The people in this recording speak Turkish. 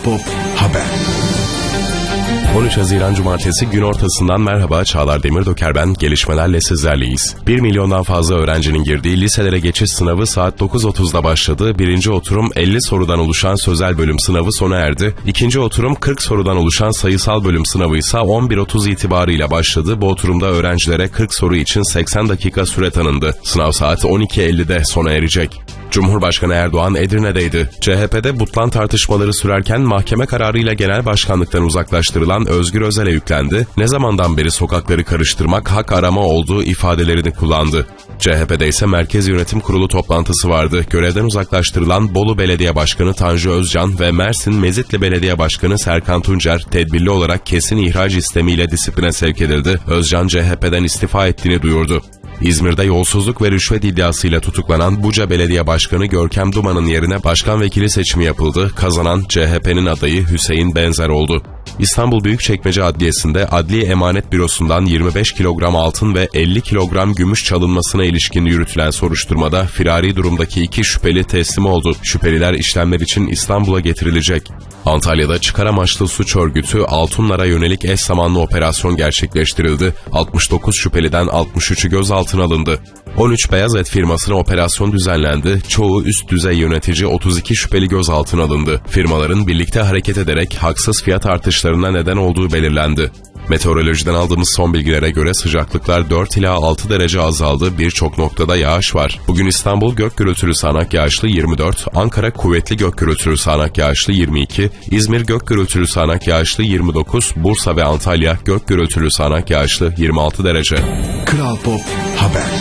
Pop Haber. 13 Haziran Cumartesi gün ortasından merhaba, Çağlar Demirdöker ben, gelişmelerle sizlerleyiz. 1 milyondan fazla öğrencinin girdiği liselere geçiş sınavı saat 9.30'da başladı. Birinci oturum 50 sorudan oluşan sözel bölüm sınavı sona erdi. İkinci oturum 40 sorudan oluşan sayısal bölüm sınavı ise 11.30 itibarıyla başladı. Bu oturumda öğrencilere 40 soru için 80 dakika süre tanındı. Sınav saat 12.50'de sona erecek. Cumhurbaşkanı Erdoğan Edirne'deydi. CHP'de butlan tartışmaları sürerken mahkeme kararıyla genel başkanlıktan uzaklaştırılan Özgür Özel'e yüklendi. Ne zamandan beri sokakları karıştırmak, hak arama olduğu ifadelerini kullandı. CHP'de ise Merkez Yönetim Kurulu toplantısı vardı. Görevden uzaklaştırılan Bolu Belediye Başkanı Tanju Özcan ve Mersin Mezitli Belediye Başkanı Serkan Tuncer tedbirli olarak kesin ihraç istemiyle disipline sevk edildi. Özcan CHP'den istifa ettiğini duyurdu. İzmir'de yolsuzluk ve rüşvet iddiasıyla tutuklanan Buca Belediye Başkanı Görkem Duman'ın yerine başkan vekili seçimi yapıldı. Kazanan CHP'nin adayı Hüseyin Benzer oldu. İstanbul Büyükçekmece Adliyesi'nde Adli Emanet Bürosu'ndan 25 kilogram altın ve 50 kilogram gümüş çalınmasına ilişkin yürütülen soruşturmada firari durumdaki 2 şüpheli teslim oldu. Şüpheliler işlemler için İstanbul'a getirilecek. Antalya'da çıkar amaçlı suç örgütü Altunlar'a yönelik eş zamanlı operasyon gerçekleştirildi. 69 şüpheliden 63'ü gözaltına alındı. 13 beyaz et firmasına operasyon düzenlendi. Çoğu üst düzey yönetici, 32 şüpheli gözaltına alındı. Firmaların birlikte hareket ederek haksız fiyat artışlarına neden olduğu belirlendi. Meteorolojiden aldığımız son bilgilere göre sıcaklıklar 4 ila 6 derece azaldı. Birçok noktada yağış var. Bugün İstanbul gök gürültülü sağanak yağışlı 24, Ankara kuvvetli gök gürültülü sağanak yağışlı 22, İzmir gök gürültülü sağanak yağışlı 29, Bursa ve Antalya gök gürültülü sağanak yağışlı 26 derece. Kral Pop Haber.